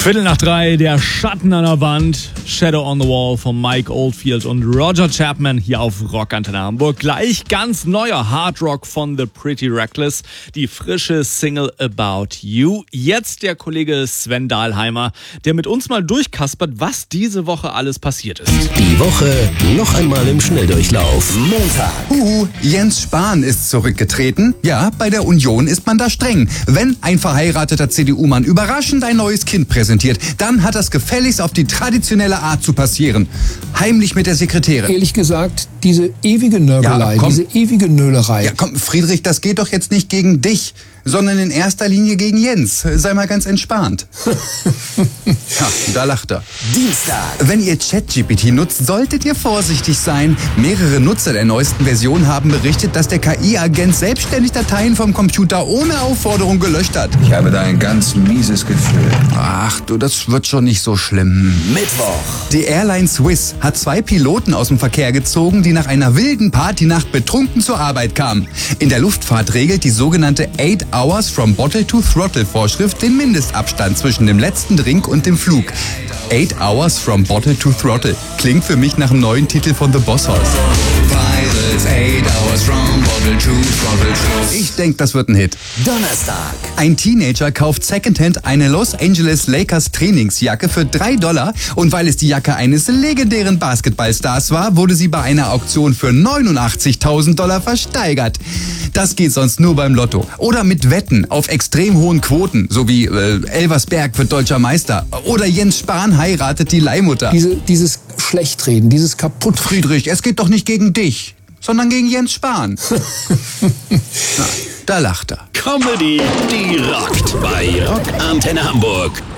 3:15, der Schatten an der Wand, Shadow on the Wall von Mike Oldfield und Roger Chapman hier auf Rockantenne Hamburg. Gleich ganz neuer Hard Rock von The Pretty Reckless, die frische Single About You. Jetzt der Kollege Sven Dahlheimer, der mit uns mal durchkaspert, was diese Woche alles passiert ist. Die Woche noch einmal im Schnelldurchlauf. Montag. Jens Spahn ist zurückgetreten. Ja, bei der Union ist man da streng. Wenn ein verheirateter CDU-Mann überraschend ein neues Kind präsentiert, dann hat das gefälligst auf die traditionelle Art zu passieren. Heimlich mit der Sekretärin. Ehrlich gesagt, diese ewige Nörgelei, diese ewige Nölerei. Ja, komm, Friedrich, das geht doch jetzt nicht gegen dich, sondern in erster Linie gegen Jens. Sei mal ganz entspannt. Ja, da lacht er. Dienstag. Wenn ihr ChatGPT nutzt, solltet ihr vorsichtig sein. Mehrere Nutzer der neuesten Version haben berichtet, dass der KI-Agent selbstständig Dateien vom Computer ohne Aufforderung gelöscht hat. Ich habe da ein ganz mieses Gefühl. Ach du, das wird schon nicht so schlimm. Mittwoch. Die Airline Swiss hat 2 Piloten aus dem Verkehr gezogen, die nach einer wilden Partynacht betrunken zur Arbeit kamen. In der Luftfahrt regelt die sogenannte 8 Hours from Bottle to Throttle Vorschrift den Mindestabstand zwischen dem letzten Drink und dem Flug. 8 Hours from Bottle to Throttle klingt für mich nach einem neuen Titel von The Boss House. Ich denke, das wird ein Hit. Donnerstag. Ein Teenager kauft Secondhand eine Los Angeles Lakers Trainingsjacke für $3 und weil es die Jacke eines legendären Basketballstars war, wurde sie bei einer Auktion für $89.000 versteigert. Das geht sonst nur beim Lotto. Oder mit Wetten auf extrem hohen Quoten, so wie Elversberg wird deutscher Meister oder Jens Spahn heiratet die Leihmutter. Dieses Schlechtreden, dieses kaputt. Friedrich, es geht doch nicht gegen dich, sondern gegen Jens Spahn. Na, da lacht er. Comedy, die rockt bei Rockantenne Hamburg.